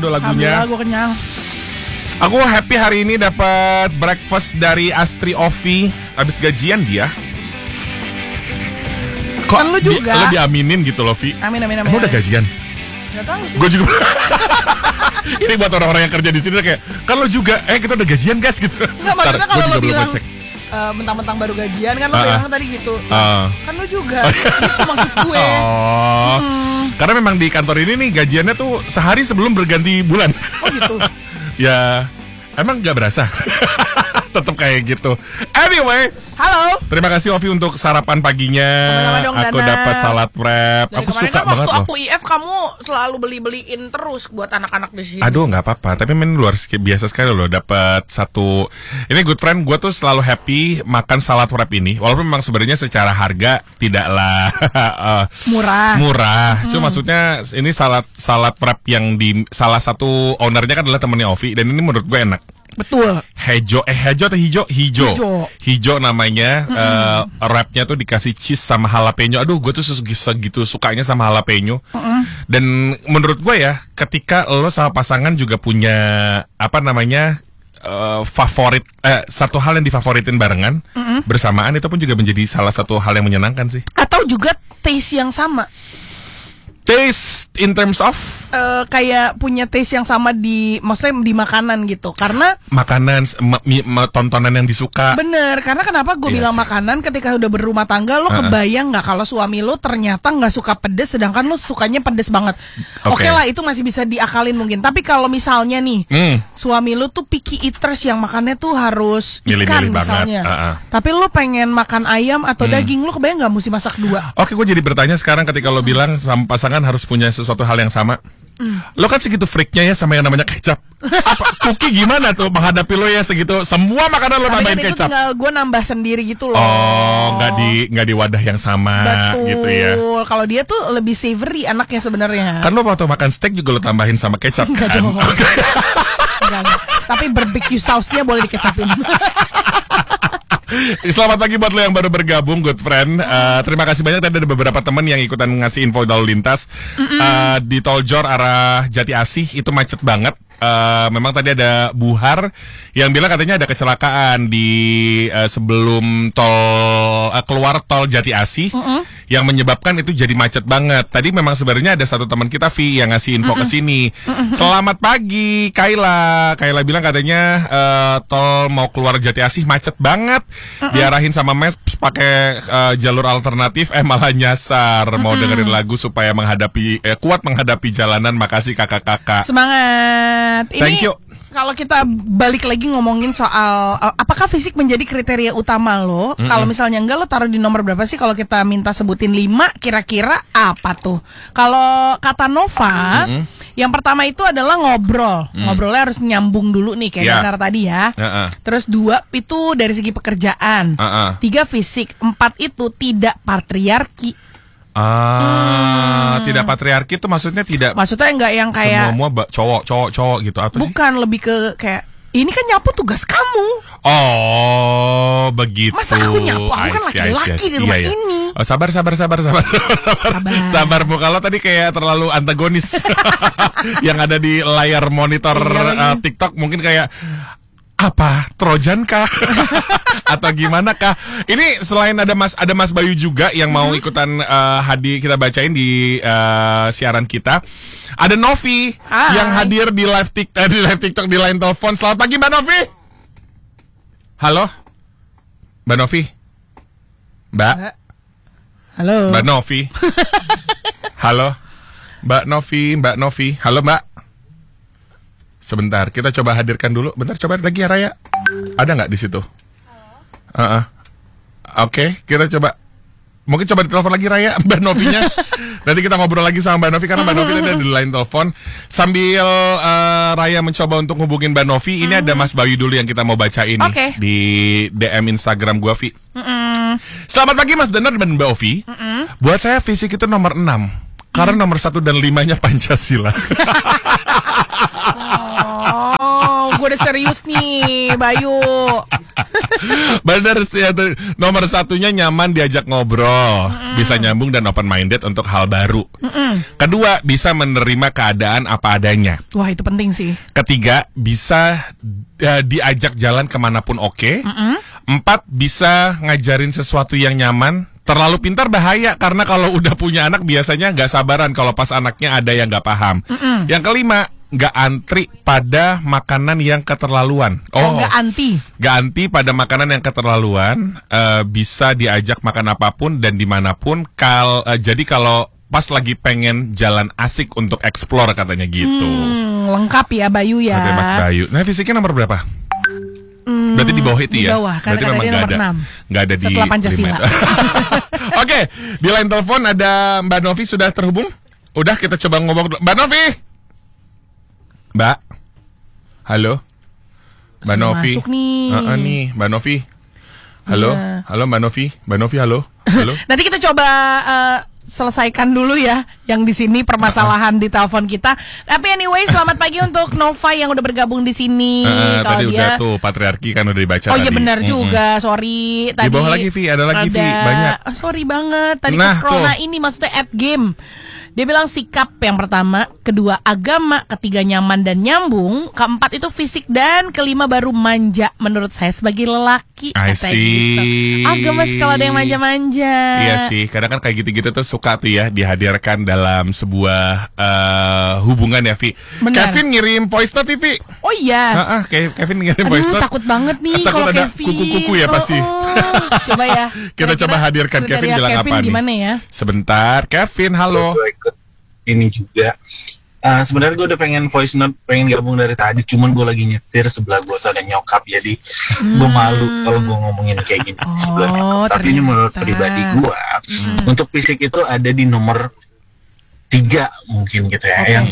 Aduh lagunya. Alhamdulillah gue kenyang. Aku happy hari ini dapat breakfast dari Astri Ovi. Abis gajian dia. Kok Kan lu juga. Lo diaminin gitu loh, Vi. Amin. Emang udah gajian? Gak tahu sih. Gue juga. Ini buat orang-orang yang kerja di sini kayak, kan lo juga, kita udah gajian guys gitu. Enggak, maksudnya kalau lo bilang mentang-mentang baru gajian kan lo bilang tadi gitu. Kan lo juga. Itu maksud gue. Karena memang di kantor ini nih gajiannya tuh sehari sebelum berganti bulan. Oh gitu. Ya, emang gak berasa. Tetap kayak gitu. Anyway, halo. Terima kasih Ovi untuk sarapan paginya. Sama-sama dong, aku Dana. dapat salad wrap. Dari Aku kemarin suka kan banget waktu loh. aku IF kamu selalu beliin terus buat anak-anak di sini. Aduh, nggak apa-apa. Tapi luar biasa sekali loh. Dapat satu. Ini good friend. Gue tuh selalu happy makan salad wrap ini. Walaupun memang sebenarnya secara harga tidaklah murah. Cuma maksudnya ini salad wrap yang di salah satu ownernya kan adalah temennya Ovi. Dan ini menurut gue enak. Betul. Hejo atau hijau namanya. Wrapnya tuh dikasih cheese sama jalapeno. Aduh, gue tuh segitu sukanya sama jalapeno. Dan menurut gue ya, ketika lo sama pasangan juga punya favorit, satu hal yang difavoritin barengan bersamaan, itu pun juga menjadi salah satu hal yang menyenangkan sih. Atau juga taste yang sama. Taste in terms of kayak punya taste yang sama maksudnya di makanan gitu. Karena makanan, tontonan yang disuka. Bener, karena kenapa gue bilang makanan, ketika udah berumah tangga lo kebayang nggak kalau suami lo ternyata nggak suka pedes, sedangkan lo sukanya pedes banget. Oke lah, itu masih bisa diakalin mungkin. Tapi kalau misalnya nih suami lo tuh picky eaters yang makannya tuh harus ikan misalnya, tapi lo pengen makan ayam atau daging, lo kebayang nggak mesti masak dua? Oke, gue jadi bertanya sekarang, ketika lo bilang sama pasangan harus punya sesuatu hal yang sama. Lo kan segitu freaknya ya sama yang namanya kecap. Kuki gimana tuh menghadapi lo ya segitu, semua makanan lo tambahin kan kecap? Itu tinggal gue nambah sendiri gitu loh. Oh, nggak di wadah yang sama. Betul. Gitu ya. Kalau dia tuh lebih savory anaknya sebenarnya. Kan lo waktu makan steak juga lo tambahin sama kecap kan? Enggak. Tapi barbecue sausnya boleh dikecapin. Selamat pagi buat lo yang baru bergabung, good friend. Terima kasih banyak. Tadi ada beberapa teman yang ikutan ngasih info lalu lintas. Di tol Jor arah Jati Asih itu macet banget. Memang tadi ada Buhar yang bilang katanya ada kecelakaan di sebelum keluar tol Jati Asih yang menyebabkan itu jadi macet banget. Tadi memang sebenarnya ada satu teman kita, Vi, yang ngasih info ke sini. Selamat pagi, Kayla. Kayla bilang katanya tol mau keluar Jati Asih macet banget. Diarahin sama Maps pakai jalur alternatif, malah nyasar. Mau dengerin lagu supaya kuat menghadapi jalanan. Makasih kakak-kakak. Semangat. Thank you. Kalau kita balik lagi ngomongin soal apakah fisik menjadi kriteria utama lo? Kalau misalnya enggak, lo taruh di nomor berapa sih? Kalau kita minta sebutin 5, kira-kira apa tuh? Kalau kata Nova, yang pertama itu adalah ngobrol. Ngobrolnya harus nyambung dulu nih kayak Danar tadi ya. Terus 2 itu dari segi pekerjaan. 3 fisik. 4 itu tidak patriarki. Tidak patriarki itu maksudnya tidak. Maksudnya enggak yang kayak semua cowok gitu apa sih? Bukan, lebih ke kayak ini kan nyapu tugas kamu. Oh, begitu. Masa aku nyapu? Aku kan laki-laki di rumah ini. Oh, sabar. Sabar, Bu. Kalau tadi kayak terlalu antagonis. Yang ada di layar monitor TikTok mungkin kayak apa, Trojan kah? Atau gimana kah? Ini selain ada Mas Bayu juga yang mau ikutan hadir, kita bacain di siaran kita. Ada Novi yang hadir di live TikTok di line telepon. Selamat pagi Mbak Novi. Halo, Mbak Novi. Mbak. Halo. Mbak Novi. Halo, Mbak Novi. Halo Mbak. Sebentar, kita coba hadirkan dulu. Bentar, coba lagi ya Raya. Ada nggak di situ? Oke, kita coba. Mungkin coba ditelepon lagi Raya, Mbak Novinya. Nanti kita ngobrol lagi sama Mbak Novi karena Mbak Novi tadi ada di line telepon. Sambil Raya mencoba untuk hubungin Mbak Novi, ini ada Mas Bayu dulu yang kita mau bacain nih di DM Instagram gua, Vi. Selamat pagi Mas Danar dan Mbak Ovi. Buat saya fisik itu nomor 6. Karena nomor 1 dan 5-nya Pancasila. Oh, gue udah serius nih, Bayu. Bener sih, nomor satunya nyaman diajak ngobrol, bisa nyambung dan open minded untuk hal baru. Kedua, bisa menerima keadaan apa adanya. Wah, itu penting sih. Ketiga, bisa diajak jalan kemanapun oke. Empat, bisa ngajarin sesuatu yang nyaman. Terlalu pintar bahaya, karena kalau udah punya anak biasanya nggak sabaran kalau pas anaknya ada yang nggak paham. Yang kelima, nggak antri pada makanan yang keterlaluan. Nggak anti. Nggak anti pada makanan yang keterlaluan. Bisa diajak makan apapun dan dimanapun. Jadi kalau pas lagi pengen jalan asik untuk explore katanya gitu. Lengkap ya Bayu ya. Ada Mas Bayu. Nah, fisiknya nomor berapa? Berarti di bawah itu ya? Di bawah, karena berarti memang dia nomor 6. Nggak ada Setelah Pancasila. Oke, di line telepon ada Mbak Novi sudah terhubung. Udah, kita coba ngomong dulu. Mbak Novi. Mbak. Halo. Mbak Novi. Masuk nih. Nih, Mbak Novi. Halo. Ya. Halo Mbak Novi. Mbak Novi, halo. Halo. Nanti kita coba selesaikan dulu ya yang di sini permasalahan di telepon kita. Tapi anyway, selamat pagi untuk Nova yang udah bergabung di sini. Tadi udah tuh patriarki kan udah dibaca tadi. Oh iya benar juga, sorry. Tadi di bawah lagi Vi, ada lagi Vi, banyak. Sorry banget. Tadi Nah, scroll. Nah, ini maksudnya at game. Dia bilang sikap yang pertama, kedua agama, ketiga nyaman dan nyambung, keempat itu fisik, dan kelima baru manja menurut saya sebagai lelaki. I Katanya see. gitu. Agak kalau ada yang manja-manja. Iya sih, kadang kan kayak gitu-gitu tuh suka tuh ya dihadirkan dalam sebuah hubungan ya Vi. Benar. Kevin ngirim voice note Vi. Oh iya. Kevin ngirim voice Aduh, note. takut banget nih Takut kalau ada Kevin. kuku-kuku ya pasti. Coba ya. Kita Kira-kira coba hadirkan Kevin kriteria bilang Kevin apa nih. gimana ya? Sebentar, Kevin, halo. Gue ikut ini juga. Sebenarnya gue udah pengen voice note, pengen gabung dari tadi, cuman gue lagi nyetir, sebelah gue tuh ada nyokap, jadi gue malu kalau gue ngomongin kayak gini sebelah nyokap. Tapi ini menurut pribadi gue, untuk fisik itu ada di nomor 3 mungkin gitu ya. Okay.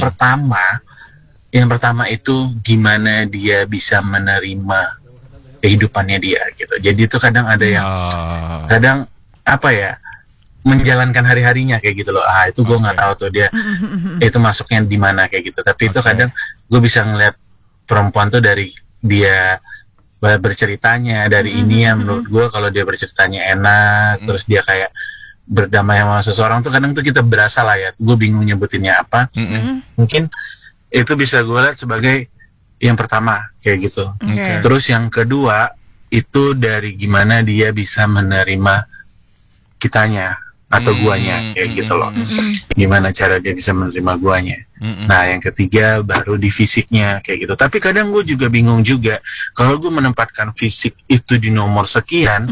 Yang pertama itu gimana dia bisa menerima kehidupannya dia gitu. Jadi itu kadang ada yang kadang apa ya, menjalankan hari-harinya kayak gitu loh. Itu gue nggak tahu tuh dia itu masuknya di mana kayak gitu. Tapi itu kadang gue bisa ngeliat perempuan tuh dari dia berceritanya, dari ini ya menurut gue kalau dia berceritanya enak, terus dia kayak berdamai sama seseorang tuh kadang tuh kita berasa lah ya. Gue bingung nyebutinnya apa. Mungkin itu bisa gue lihat sebagai yang pertama kayak gitu. Okay. Terus yang kedua itu dari gimana dia bisa menerima kitanya atau guanya kayak gitu loh. Gimana cara dia bisa menerima guanya. Nah, yang ketiga baru di fisiknya kayak gitu. Tapi kadang gue juga bingung juga kalau gue menempatkan fisik itu di nomor sekian,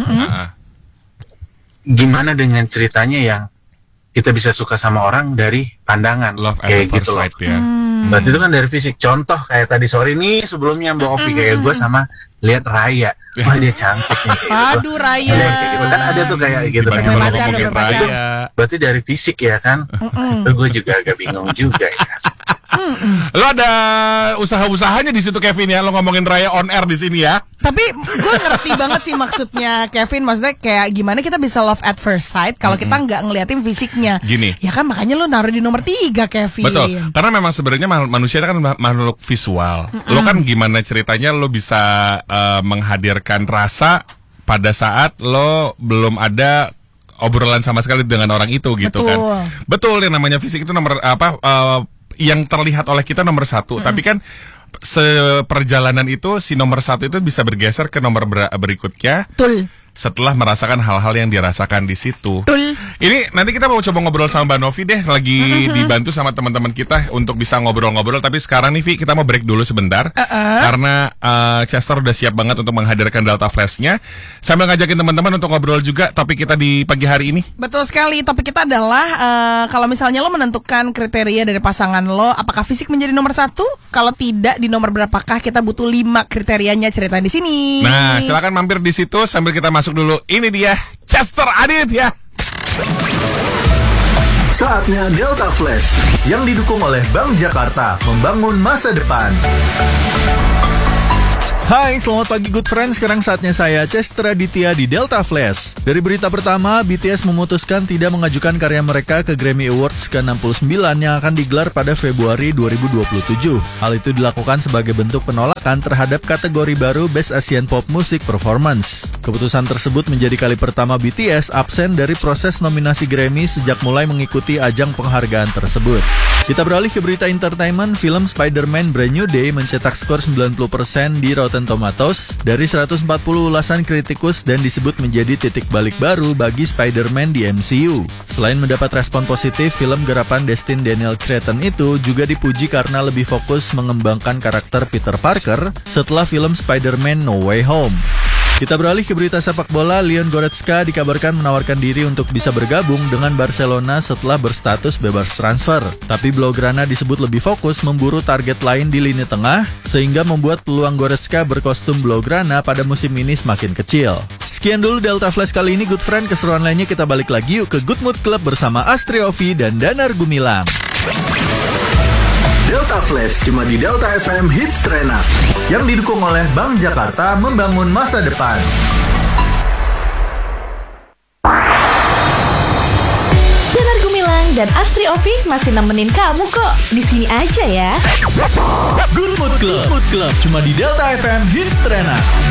gimana dengan ceritanya yang kita bisa suka sama orang dari pandangan. Love at kayak first gitu loh. sight ya. Berarti itu kan dari fisik. Contoh kayak tadi sore nih sebelumnya Mbak Ovi, kayak gue sama lihat Raya, wah dia cantik nih kayak gitu. Aduh, Raya. Kayak gitu kan ada tuh kayak gitu kan. Dibanding kalau pacar, ngomongin udah pacar. Raya. Berarti dari fisik ya kan. Terus gue juga agak bingung juga ya. Lo ada usaha-usahanya di situ Kevin ya, lo ngomongin Raya on air di sini ya. Tapi gue ngerti banget sih maksudnya Kevin. Maksudnya kayak gimana kita bisa love at first sight kalau kita nggak ngeliatin fisiknya. Gini. Ya kan makanya lo naruh di nomor 3 Kevin. Betul, karena memang sebenarnya manusia kan makhluk visual. Lo kan gimana ceritanya lo bisa menghadirkan rasa pada saat lo belum ada obrolan sama sekali dengan orang itu gitu. Betul. Kan. Betul, yang namanya fisik itu nomor yang terlihat oleh kita nomor 1. Tapi kan seperjalanan itu si nomor 1 itu bisa bergeser ke nomor berikutnya. Betul. Setelah merasakan hal-hal yang dirasakan di situ. Betul. Ini nanti kita mau coba ngobrol sama Mbak Novi deh, lagi dibantu sama teman-teman kita untuk bisa ngobrol-ngobrol. Tapi sekarang nih Vi, kita mau break dulu sebentar karena Chester udah siap banget untuk menghadirkan Delta Flash-nya. Sambil ngajakin teman-teman untuk ngobrol juga topik kita di pagi hari ini. Betul sekali. Topik kita adalah kalau misalnya lo menentukan kriteria dari pasangan lo, apakah fisik menjadi nomor 1? Kalau tidak, di nomor berapakah? Kita butuh 5 kriterianya, cerita di sini. Nah, silakan mampir di situ sambil kita masuk dulu. Ini dia Chester Adit ya. Saatnya Delta Flash yang didukung oleh Bank Jakarta, membangun masa depan. Hai, selamat pagi Good Friends. Sekarang saatnya saya, Chester Aditya di Delta Flash. Dari berita pertama, BTS memutuskan tidak mengajukan karya mereka ke Grammy Awards ke-69 yang akan digelar pada Februari 2027. Hal itu dilakukan sebagai bentuk penolakan terhadap kategori baru Best Asian Pop Music Performance. Keputusan tersebut menjadi kali pertama BTS absen dari proses nominasi Grammy sejak mulai mengikuti ajang penghargaan tersebut. Kita beralih ke berita entertainment. Film Spider-Man Brand New Day mencetak skor 90% di Rotten Tomatoes dari 140 ulasan kritikus dan disebut menjadi titik balik baru bagi Spider-Man di MCU. Selain mendapat respon positif, film garapan Destin Daniel Cretton itu juga dipuji karena lebih fokus mengembangkan karakter Peter Parker setelah film Spider-Man No Way Home. Kita beralih ke berita sepak bola. Leon Goretzka dikabarkan menawarkan diri untuk bisa bergabung dengan Barcelona setelah berstatus bebas transfer. Tapi Blaugrana disebut lebih fokus memburu target lain di lini tengah, sehingga membuat peluang Goretzka berkostum Blaugrana pada musim ini semakin kecil. Sekian dulu Delta Flash kali ini Good Friend. Keseruan lainnya kita balik lagi yuk ke Good Mood Club bersama Astri Ovi dan Danar Gumilang. Delta Flash cuma di Delta FM Hits Trainer yang didukung oleh Bank Jakarta membangun masa depan. Danar Gumilang dan Astri Ovi masih nemenin kamu kok. Di sini aja ya. Good Mood Club cuma di Delta FM Hits Trainer.